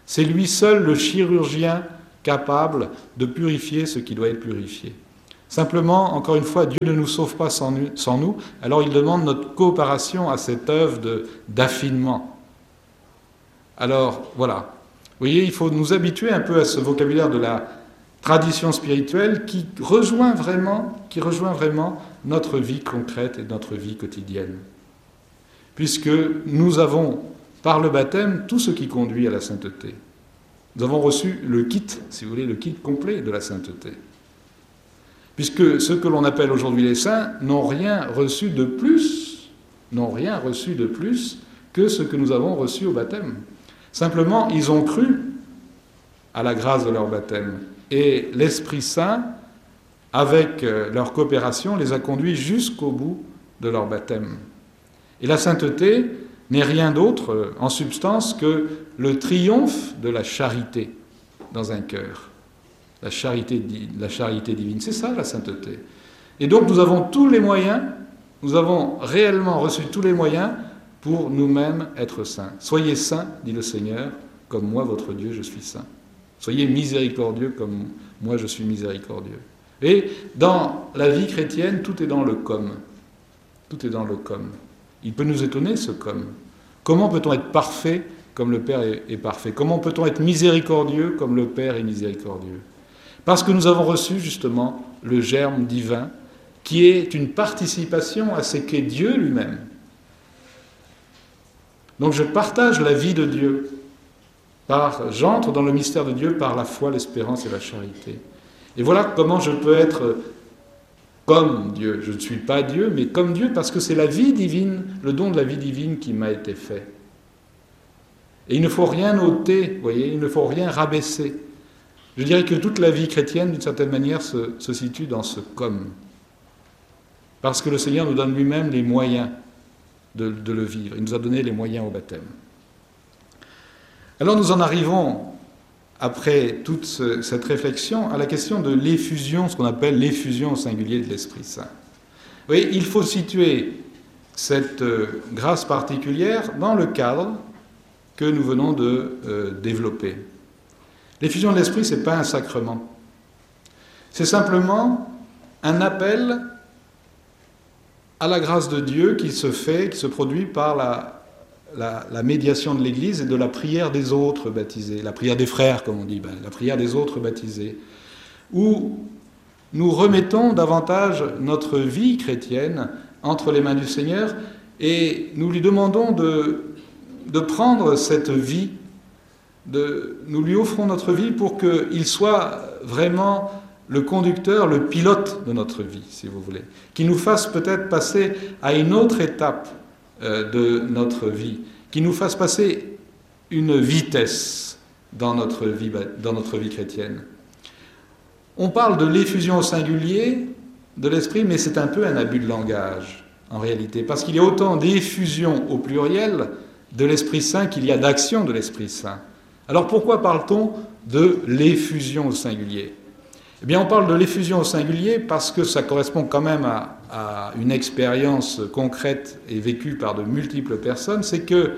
C'est lui seul le chirurgien capable de purifier ce qui doit être purifié. Simplement, encore une fois, Dieu ne nous sauve pas sans nous, sans nous, alors il demande notre coopération à cette œuvre de, d'affinement. Alors, voilà. Vous voyez, il faut nous habituer un peu à ce vocabulaire de la tradition spirituelle qui rejoint vraiment, qui rejoint vraiment notre vie concrète et notre vie quotidienne. Puisque nous avons, par le baptême, tout ce qui conduit à la sainteté. Nous avons reçu le kit, si vous voulez, le kit complet de la sainteté. Puisque ceux que l'on appelle aujourd'hui les saints n'ont rien reçu de plus, n'ont rien reçu de plus que ce que nous avons reçu au baptême. Simplement, ils ont cru à la grâce de leur baptême. Et l'Esprit Saint, avec leur coopération, les a conduits jusqu'au bout de leur baptême. Et la sainteté n'est rien d'autre, en substance, que le triomphe de la charité dans un cœur. La charité, la charité divine, c'est ça la sainteté. Et donc nous avons tous les moyens, nous avons réellement reçu tous les moyens pour nous-mêmes être saints. Soyez saints, dit le Seigneur, comme moi, votre Dieu, je suis saint. Soyez miséricordieux comme moi, je suis miséricordieux. Et dans la vie chrétienne, tout est dans le comme. Tout est dans le comme. Il peut nous étonner, ce comme. Comment peut-on être parfait comme le Père est, est parfait? Comment peut-on être miséricordieux comme le Père est miséricordieux? Parce que nous avons reçu justement le germe divin, qui est une participation à ce qu'est Dieu lui-même. Donc je partage la vie de Dieu. Par, j'entre dans le mystère de Dieu par la foi, l'espérance et la charité. Et voilà comment je peux être comme Dieu. Je ne suis pas Dieu, mais comme Dieu, parce que c'est la vie divine, le don de la vie divine qui m'a été fait. Et il ne faut rien ôter, vous voyez, il ne faut rien rabaisser. Je dirais que toute la vie chrétienne, d'une certaine manière, se, se situe dans ce « comme ». Parce que le Seigneur nous donne lui-même les moyens de, de le vivre. Il nous a donné les moyens au baptême. Alors nous en arrivons, après toute ce, cette réflexion, à la question de l'effusion, ce qu'on appelle l'effusion au singulier de l'Esprit Saint. Oui, il faut situer cette euh, grâce particulière dans le cadre que nous venons de euh, développer. L'effusion de l'Esprit, ce n'est pas un sacrement. C'est simplement un appel à la grâce de Dieu qui se fait, qui se produit par la La, la médiation de l'Église et de la prière des autres baptisés, la prière des frères, comme on dit, ben, la prière des autres baptisés, où nous remettons davantage notre vie chrétienne entre les mains du Seigneur et nous lui demandons de, de prendre cette vie, de, nous lui offrons notre vie pour qu'il soit vraiment le conducteur, le pilote de notre vie, si vous voulez, qu'il nous fasse peut-être passer à une autre étape de notre vie, qui nous fasse passer une vitesse dans notre vie, dans notre vie chrétienne. On parle de l'effusion au singulier de l'Esprit, mais c'est un peu un abus de langage, en réalité, parce qu'il y a autant d'effusion au pluriel de l'Esprit Saint qu'il y a d'action de l'Esprit Saint. Alors pourquoi parle-t-on de l'effusion au singulier ? Eh bien, on parle de l'effusion au singulier parce que ça correspond quand même à, à une expérience concrète et vécue par de multiples personnes. C'est que,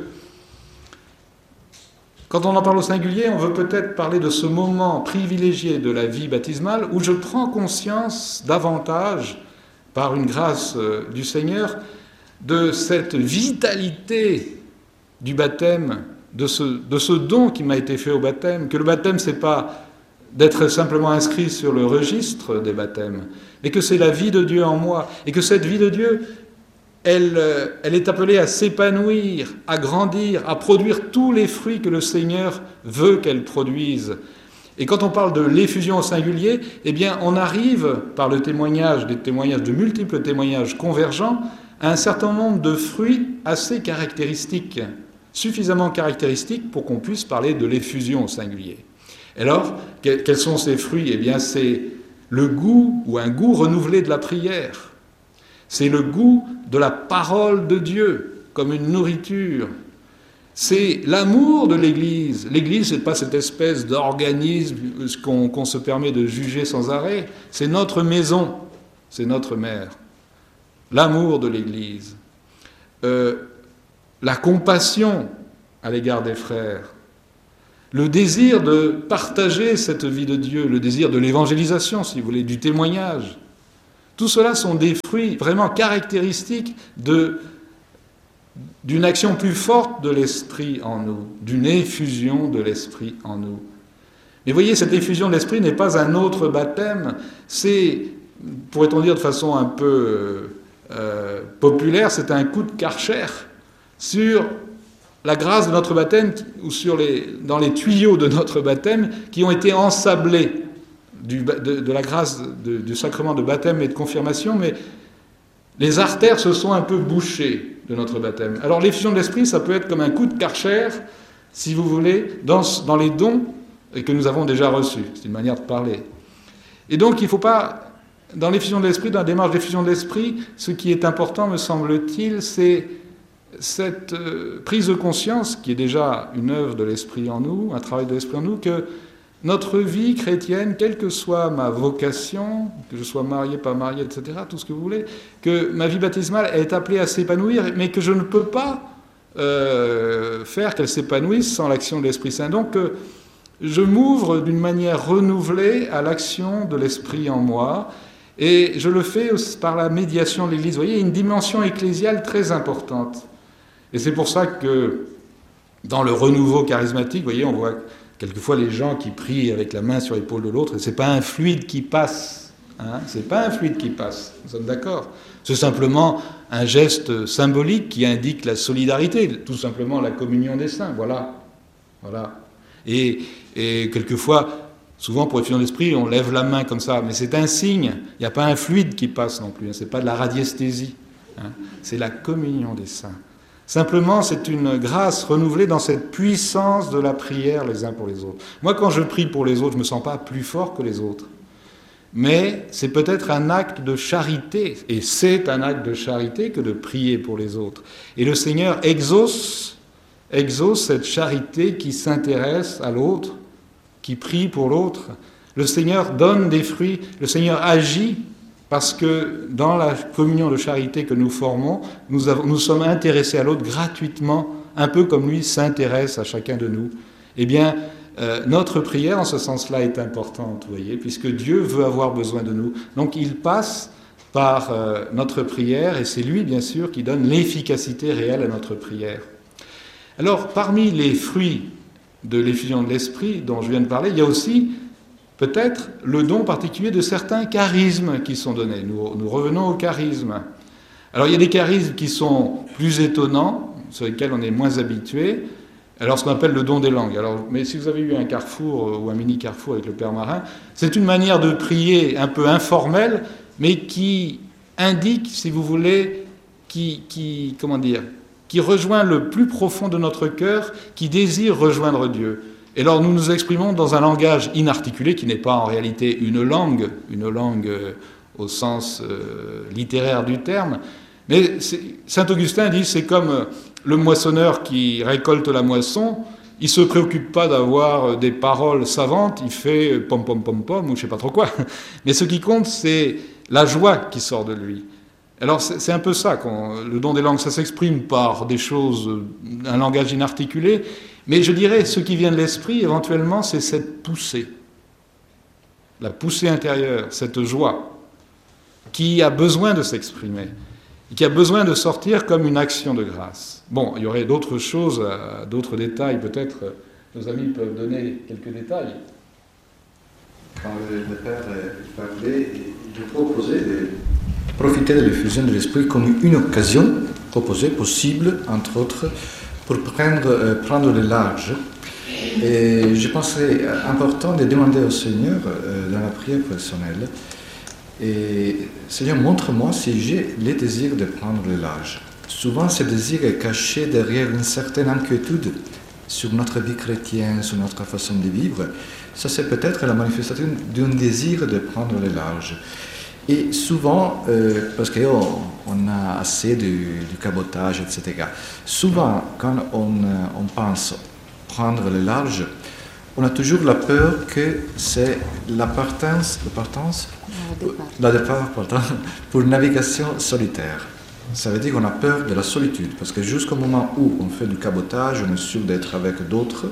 quand on en parle au singulier, on veut peut-être parler de ce moment privilégié de la vie baptismale où je prends conscience davantage, par une grâce du Seigneur, de cette vitalité du baptême, de ce, de ce don qui m'a été fait au baptême, que le baptême, c'est pas d'être simplement inscrit sur le registre des baptêmes, mais que c'est la vie de Dieu en moi, et que cette vie de Dieu, elle, elle est appelée à s'épanouir, à grandir, à produire tous les fruits que le Seigneur veut qu'elle produise. Et quand on parle de l'effusion au singulier, eh bien, on arrive, par le témoignage, des témoignages, de multiples témoignages convergents, à un certain nombre de fruits assez caractéristiques, suffisamment caractéristiques pour qu'on puisse parler de l'effusion au singulier. Alors, quels sont ces fruits ? Eh bien, c'est le goût ou un goût renouvelé de la prière. C'est le goût de la parole de Dieu comme une nourriture. C'est l'amour de l'Église. L'Église, ce n'est pas cette espèce d'organisme qu'on, qu'on se permet de juger sans arrêt. C'est notre maison, c'est notre mère. L'amour de l'Église. Euh, la compassion à l'égard des frères. le désir de partager cette vie de Dieu, le désir de l'évangélisation, si vous voulez, du témoignage. Tout cela sont des fruits vraiment caractéristiques de, d'une action plus forte de l'Esprit en nous, d'une effusion de l'Esprit en nous. Mais voyez, cette effusion de l'Esprit n'est pas un autre baptême, c'est, pourrait-on dire de façon un peu euh, populaire, c'est un coup de Karcher sur la grâce de notre baptême, ou sur les, dans les tuyaux de notre baptême, qui ont été ensablés du, de, de la grâce de, du sacrement de baptême et de confirmation, mais les artères se sont un peu bouchées de notre baptême. Alors l'effusion de l'Esprit, ça peut être comme un coup de Karcher, si vous voulez, dans, dans les dons que nous avons déjà reçus. C'est une manière de parler. Et donc il ne faut pas, dans l'effusion de l'Esprit, dans la démarche d'effusion de l'Esprit, ce qui est important, me semble-t-il, c'est cette euh, prise de conscience, qui est déjà une œuvre de l'Esprit en nous, un travail de l'Esprit en nous, que notre vie chrétienne, quelle que soit ma vocation, que je sois marié, pas marié, et cetera, tout ce que vous voulez, que ma vie baptismale est appelée à s'épanouir, mais que je ne peux pas euh, faire qu'elle s'épanouisse sans l'action de l'Esprit Saint. Donc, euh, je m'ouvre d'une manière renouvelée à l'action de l'Esprit en moi, et je le fais aussi par la médiation de l'Église. Vous voyez, il y a une dimension ecclésiale très importante. Et c'est pour ça que dans le renouveau charismatique, vous voyez, on voit quelquefois les gens qui prient avec la main sur l'épaule de l'autre, et ce n'est pas un fluide qui passe. Hein, ce n'est pas un fluide qui passe, nous sommes d'accord. C'est simplement un geste symbolique qui indique la solidarité, tout simplement la communion des saints, voilà. voilà. Et, et quelquefois, souvent pour l'effusion de l'Esprit, on lève la main comme ça, mais c'est un signe, il n'y a pas un fluide qui passe non plus, hein, ce n'est pas de la radiesthésie, hein, c'est la communion des saints. Simplement, c'est une grâce renouvelée dans cette puissance de la prière les uns pour les autres. Moi, quand je prie pour les autres, je ne me sens pas plus fort que les autres. Mais c'est peut-être un acte de charité, et c'est un acte de charité que de prier pour les autres. Et le Seigneur exauce, exauce cette charité qui s'intéresse à l'autre, qui prie pour l'autre. Le Seigneur donne des fruits, le Seigneur agit, parce que dans la communion de charité que nous formons, nous, avons, nous sommes intéressés à l'autre gratuitement, un peu comme lui s'intéresse à chacun de nous. Eh bien, euh, notre prière en ce sens-là est importante, vous voyez, puisque Dieu veut avoir besoin de nous. Donc il passe par euh, notre prière, et c'est lui, bien sûr, qui donne l'efficacité réelle à notre prière. Alors, parmi les fruits de l'effusion de l'Esprit dont je viens de parler, il y a aussi peut-être le don particulier de certains charismes qui sont donnés. Nous, nous revenons aux charismes. Alors il y a des charismes qui sont plus étonnants, sur lesquels on est moins habitué. Alors ce qu'on appelle le don des langues. Alors, mais si vous avez eu un carrefour ou un mini carrefour avec le Père Marin, c'est une manière de prier un peu informelle, mais qui indique, si vous voulez, qui, qui, comment dire, qui rejoint le plus profond de notre cœur, qui désire rejoindre Dieu. Et alors nous nous exprimons dans un langage inarticulé qui n'est pas en réalité une langue, une langue euh, au sens euh, littéraire du terme, mais saint Augustin dit c'est comme le moissonneur qui récolte la moisson, il ne se préoccupe pas d'avoir des paroles savantes, il fait pom pom pom pom ou je ne sais pas trop quoi, mais ce qui compte c'est la joie qui sort de lui. Alors c'est un peu ça, le don des langues, ça s'exprime par des choses, un langage inarticulé, mais je dirais, ce qui vient de l'esprit, éventuellement, c'est cette poussée, la poussée intérieure, cette joie, qui a besoin de s'exprimer, qui a besoin de sortir comme une action de grâce. Bon, il y aurait d'autres choses, d'autres détails, peut-être nos amis peuvent donner quelques détails. Quand le Père parlait, il proposait de profiter de l'effusion de l'Esprit comme une occasion proposée, possible, entre autres, pour prendre, euh, prendre le large. Et je penserais important de demander au Seigneur, euh, dans la prière personnelle, et Seigneur, montre-moi si j'ai le désir de prendre le large. Souvent, ce désir est caché derrière une certaine inquiétude sur notre vie chrétienne, sur notre façon de vivre. Ça, c'est peut-être la manifestation d'un désir de prendre le large. Et souvent, euh, parce qu'on on a assez du, du cabotage, et cetera, souvent, quand on, on pense prendre le large, on a toujours la peur que c'est la partance, la partance, la départ, pardon, pour une navigation solitaire. Ça veut dire qu'on a peur de la solitude, parce que jusqu'au moment où on fait du cabotage, on est sûr d'être avec d'autres,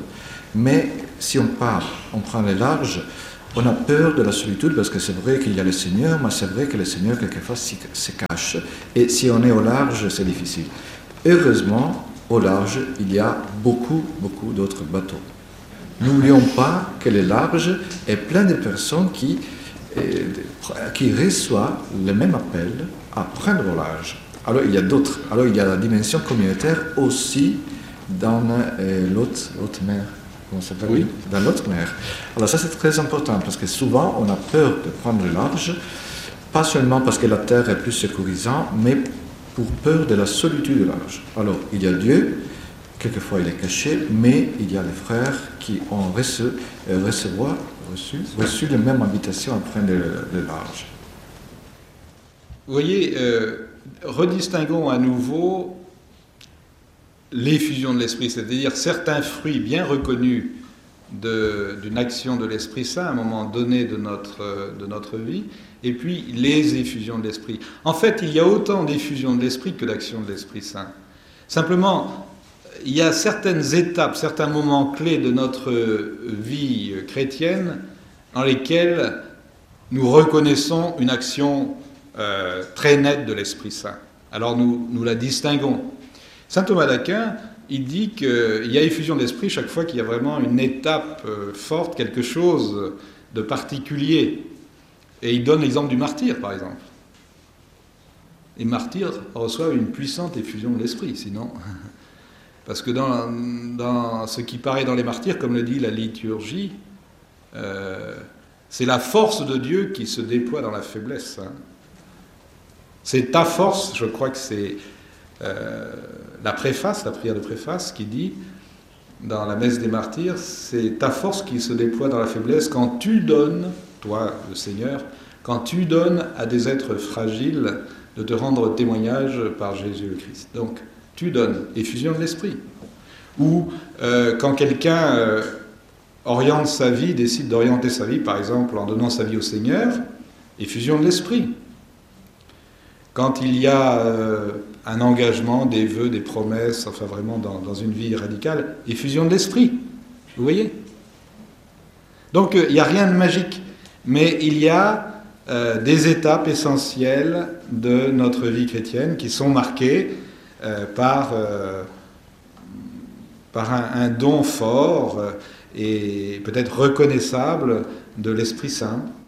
Mais si on part, on prend les larges, on a peur de la solitude parce que c'est vrai qu'il y a le Seigneur, mais c'est vrai que le Seigneur quelquefois se cache. Et si on est au large, c'est difficile. Heureusement, au large, il y a beaucoup, beaucoup d'autres bateaux. N'oublions pas que le large est plein de personnes qui, euh, qui reçoivent le même appel à prendre au large. Alors il y a d'autres. Alors il y a la dimension communautaire aussi dans euh, l'autre, l'autre mer. Comment ça s'appelle ? Oui. Dans l'autre mer. Alors ça c'est très important parce que souvent on a peur de prendre le large, pas seulement parce que la terre est plus sécurisante, mais pour peur de la solitude du large. Alors il y a Dieu, quelquefois il est caché, mais il y a les frères qui ont reçu, euh, recevoir, reçu, reçu la même invitation à prendre le, le large. Vous voyez, euh, redistinguons à nouveau l'effusion de l'Esprit, c'est-à-dire certains fruits bien reconnus de, d'une action de l'Esprit Saint à un moment donné de notre, de notre vie, et puis les effusions de l'Esprit. En fait, il y a autant d'effusions de l'Esprit que d'actions de l'Esprit Saint. Simplement, il y a certaines étapes, certains moments clés de notre vie chrétienne dans lesquels nous reconnaissons une action euh, très nette de l'Esprit Saint. Alors nous, nous la distinguons. Saint Thomas d'Aquin, il dit qu'il y a effusion d'esprit chaque fois qu'il y a vraiment une étape forte, quelque chose de particulier. Et il donne l'exemple du martyr, par exemple. Les martyrs reçoivent une puissante effusion de l'esprit, sinon... Parce que dans, dans ce qui paraît dans les martyrs, comme le dit la liturgie, euh, c'est la force de Dieu qui se déploie dans la faiblesse. Hein. C'est ta force, je crois que c'est... Euh, la préface, la prière de préface qui dit dans la messe des martyrs, c'est ta force qui se déploie dans la faiblesse quand tu donnes, toi le Seigneur, quand tu donnes à des êtres fragiles de te rendre témoignage par Jésus le Christ. Donc tu donnes, effusion de l'esprit. Ou euh, quand quelqu'un euh, oriente sa vie, décide d'orienter sa vie, par exemple en donnant sa vie au Seigneur, effusion de l'esprit. Quand il y a euh, un engagement, des vœux, des promesses, enfin vraiment dans, dans une vie radicale, effusion de l'esprit. Vous voyez ? Donc euh, il n'y a rien de magique, mais il y a euh, des étapes essentielles de notre vie chrétienne qui sont marquées euh, par, euh, par un, un don fort euh, et peut-être reconnaissable de l'Esprit Saint.